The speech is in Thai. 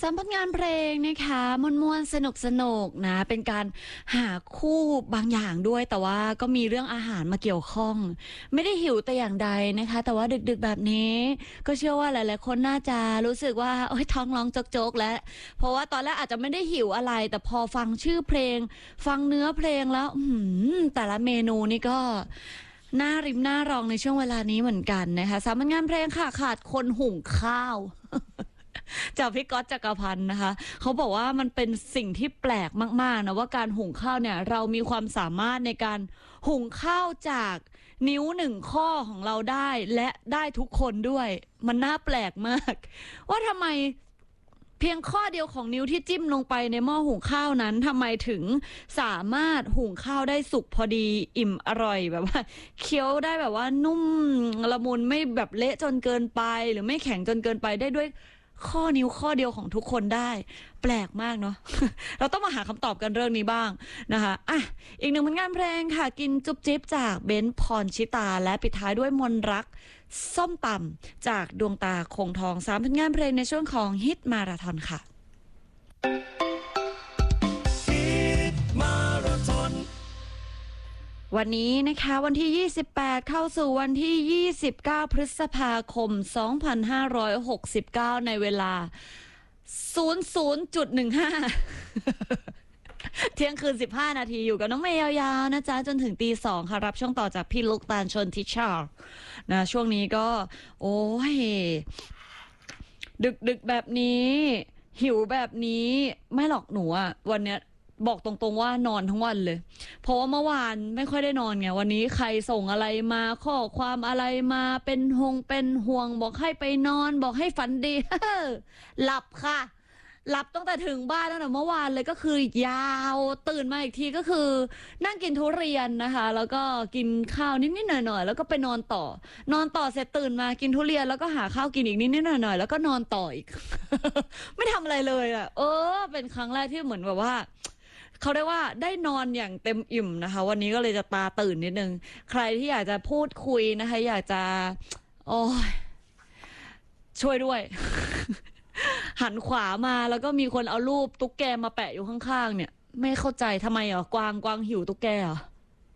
สำหรับงานเพลงนะคะมวนๆสนุกๆนะเป็นการหาคู่บางอย่างด้วยแต่ว่าก็มีเรื่องอาหารมาเกี่ยวข้องไม่ได้หิวแต่อย่างใดนะคะแต่ว่าดึกๆแบบนี้ก็เชื่อว่าหลายๆคนน่าจะรู้สึกว่าโอ๊ยท้องร้องโจกๆแล้วเพราะว่าตอนแรกอาจจะไม่ได้หิวอะไรแต่พอฟังชื่อเพลงฟังเนื้อเพลงแล้วแต่ละเมนูนี่ก็น่าริมน่ารองในช่วงเวลานี้เหมือนกันนะคะสำหรับงานเพลงค่ะขาดคนหุงข้าว จากพี่ก๊อตจักรพันธ์นะคะเขาบอกว่ามันเป็นสิ่งที่แปลกมากๆนะว่าการหุงข้าวเนี่ยเรามีความสามารถในการหุงข้าวจากนิ้วหนึ่งข้อของเราได้และได้ทุกคนด้วยมันน่าแปลกมากว่าทำไมเพียงข้อเดียวของนิ้วที่จิ้มลงไปในหม้อหุงข้าวนั้นทำไมถึงสามารถหุงข้าวได้สุกพอดีอิ่มอร่อยแบบว่าเคี้ยวได้แบบว่านุ่มละมุนไม่แบบเละจนเกินไปหรือไม่แข็งจนเกินไปได้ด้วยข้อนิ้วข้อเดียวของทุกคนได้แปลกมากเนาะ เราต้องมาหาคำตอบกันเรื่องนี้บ้างนะคะอ่ะอีกหนึ่งผลงานเพลงค่ะกินจุ๊บจิ๊บจากเบนซ์พรชิตาและปิดท้ายด้วยมนรักส้มตำจากดวงตาคงทอง3ผลงานเพลงในช่วงของฮิตมาราธอนค่ะวันนี้นะคะวันที่28เข้าสู่วันที่29พฤษภาคม2569ในเวลา 00.15 เที่ยงคืน15นาทีอยู่กับน้องเมย์ยาวๆนะจ๊ะจนถึงตี 2ค่ะรับช่วงต่อจากพี่ลูกตาลชนทิชานะช่วงนี้ก็โอ้ยดึกแบบนี้หิวแบบนี้ไม่หรอกหนูอะวันเนี้ยบอกตรงๆว่านอนทั้งวันเลยเพราะว่าเมื่อวานไม่ค่อยได้นอนไงวันนี้ใครส่งอะไรมาข้อความอะไรมาเป็นห่วงบอกให้ไปนอนบอกให้ฝันดี หลับค่ะหลับตั้งแต่ถึงบ้านตั้งแต่เมื่อวานเลยก็คือยาวตื่นมาอีกทีก็คือนั่งกินทุเรียนนะคะแล้วก็กินข้าวนิดๆหน่อยๆแล้วก็ไปนอนต่อเสร็จตื่นมากินทุเรียนแล้วก็หาข้าวกินอีกนิดๆหน่อยๆแล้วก็นอนต่ออีก ไม่ทำอะไรเลยอ่ะเป็นครั้งแรกที่เหมือนแบบว่าเขาได้ว่าได้นอนอย่างเต็มอิ่มนะคะวันนี้ก็เลยจะตาตื่นนิดนึงใครที่อยากจะพูดคุยนะคะอยากจะโอ้ยช่วยด้วย หันขวามาแล้วก็มีคนเอารูปตุ๊กแกมาแปะอยู่ข้างๆเนี่ยไม่เข้าใจทำไมกวางหิวตุ๊กแก